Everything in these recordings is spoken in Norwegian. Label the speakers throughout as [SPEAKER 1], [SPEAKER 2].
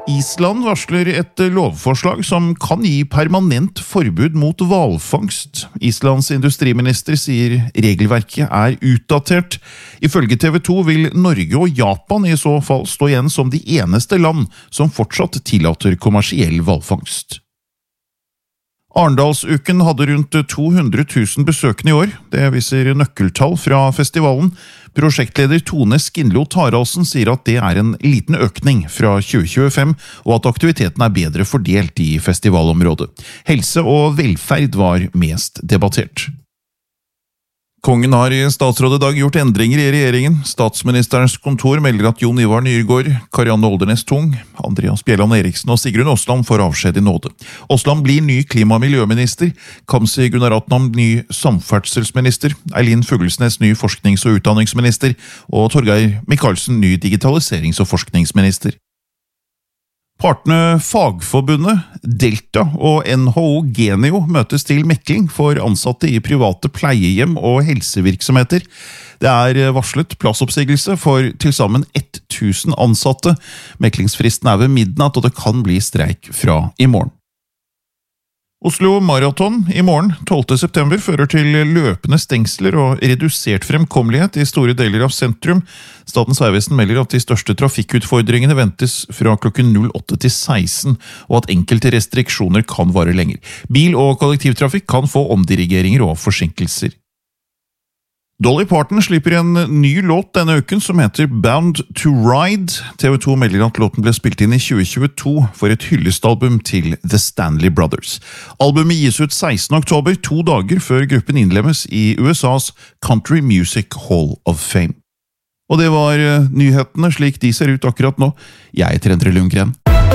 [SPEAKER 1] Island varsler et lovforslag som kan gi permanent forbud mot hvalfangst. Islands industriminister sier regelverket er utdatert. Ifølge TV 2 vil Norge og Japan i så fall stå igjen som de eneste land som fortsatt tillater kommersiell hvalfangst. Arendalsuken hadde rundt 200 000 besøkende i år. Det viser nøkkeltall fra festivalen. Prosjektleder Tone Skinlo Taraldsen sier at det er en liten økning fra 2025, og at aktiviteten er bedre fordelt i festivalområdet. Helse og velferd var mest debattert. Kongen har i statsråd i dag gjort endringer i regjeringen. Statsministerens kontor melder at Jon Ivar Nyrgaard, Karianne Oldernes Tung, Andreas Bjelland Eriksen og Sigrun Aasland får avskjed i nåde. Aasland blir ny klima- og miljøminister, Kamzy Gunaratnam ny samferdselsminister, Eileen Fuglesnes ny forsknings- og utdanningsminister, og Torgeir Micaelsen ny digitaliserings- og forskningsminister. Partene Fagforbundet, Delta og NHO Genio møtes til mekling for ansatte i private pleiehjem og helsevirksomheter. Det er varslet plassoppsigelse for tilsammen 1000 ansatte. Meklingsfristen er ved midnatt, og det kan bli streik fra i morgen. Oslo Marathon i morgen, 12. september, fører til løpende stengsler og redusert fremkommelighet i store deler av sentrum. Statens vegvesen melder at de største trafikkutfordringene ventes fra klokken 08 til 16, og at enkelte restriksjoner kan vare lenger. Bil- og kollektivtrafikk kan få omdirigeringer og forsinkelser. Dolly Parton slipper en ny låt denne uken som heter Bound to Ride. TV 2 melder at låten ble spilt inn i 2022 for et hyllestalbum til The Stanley Brothers. Albumet gis ut 16. oktober, 2 dager før gruppen innlemmes i USAs Country Music Hall of Fame. Og det var nyhetene slik de ser ut akkurat nå. Jeg heter Endre Lundgren.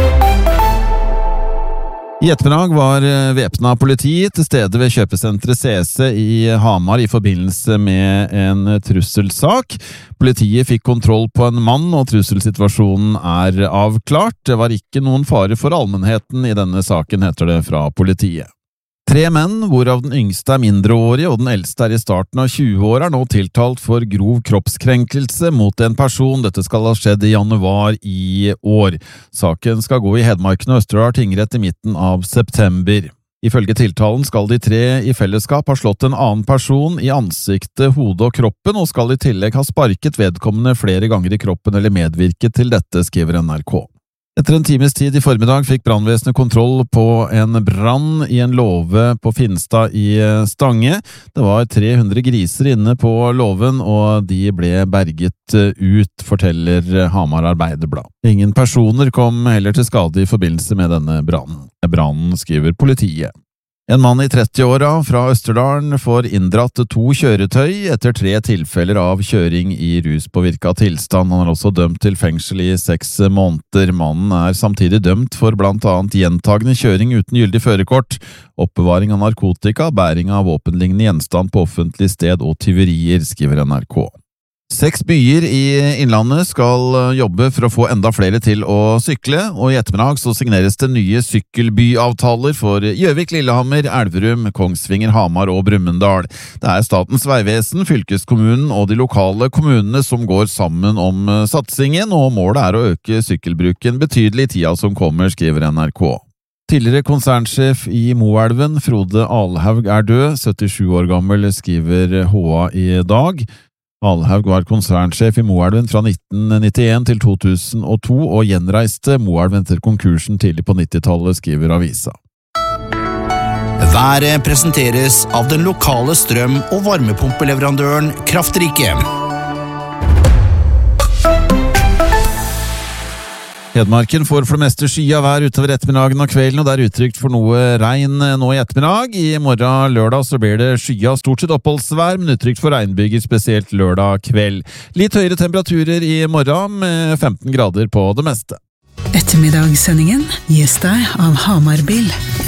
[SPEAKER 2] I ettermiddag var væpnet politi til stede ved kjøpesenteret CC i Hamar i forbindelse med en trusselsak. Politiet fikk kontroll på en mann, og trusselsituasjonen er avklart. Det var ikke noen fare for allmennheten i denne saken, heter det fra politiet. 3 menn, hvorav den yngste er mindreårig og den eldste er i starten av 20-år, er nå tiltalt for grov kroppskrenkelse mot en person. Dette skal ha skjedd i januar i år. Saken skal gå i Hedmarken og Østerdal tingrett i midten av september. Ifølge tiltalen skal de 3 i fellesskap ha slått en annen person i ansiktet, hodet og kroppen, og skal i tillegg ha sparket vedkommende flere ganger i kroppen eller medvirket til dette, skriver NRK. Etter en times tid i formiddag fikk brannvesenet kontroll på en brann i en låve på Finstad i Stange. Det var 300 griser inne på låven, og de ble berget ut, forteller Hamar Arbeiderblad. Ingen personer kom heller til skade i forbindelse med denne brannen. Brannen, skriver politiet. En mann i 30-åra fra Østerdalen får inndratt 2 kjøretøy etter 3 tilfeller av kjøring i ruspåvirket tilstand. Han er også dømt til fengsel i 6 måneder. Mannen er samtidig dømt for blant annet gjentagende kjøring uten gyldig førerkort, oppbevaring av narkotika, bæring av våpenlignende gjenstand på offentlig sted og tyverier, skriver NRK. 6 byer i Innlandet skal jobbe for å få enda flere til å sykle, og i ettermiddag så signeres det nye sykkelbyavtaler for Gjøvik, Lillehammer, Elverum, Kongsvinger, Hamar og Brumunddal. Det er Statens vegvesen, fylkeskommunen og de lokale kommunene som går sammen om satsingen, og målet er å øke sykkelbruken betydelig i tida som kommer, skriver NRK. Tidligere konsernsjef i Moelven, Frode Alhaug, er død, 77 år gammel, skriver HA i dag. Alhaug var konsernsjef i Moelven fra 1991 til 2002 og gjenreiste Moelven etter konkursen tidlig på 90-tallet, skriver avisa.
[SPEAKER 3] Været presenteres av den lokale strøm- og varmepumpeleverandøren Kraftrike.
[SPEAKER 2] Hedmarken får for det meste skya vær utover ettermiddagen og kvelden, og det er utrygt for noe regn nå i ettermiddag. I morgen lørdag så blir det skya, stort sett oppholdsvær, men utrygt for regnbyger, spesielt lørdag kveld. Litt høyere temperaturer i morgen med 15 grader på det meste.
[SPEAKER 4] Ettermiddagssendingen gis deg av Hamar Bil.